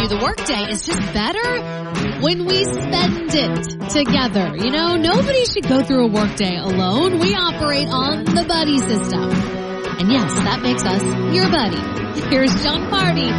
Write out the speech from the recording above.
the workday is just better when we spend it together. You know, nobody should go through a workday alone. We operate on the buddy system. And yes, that makes us your buddy. Here's John Party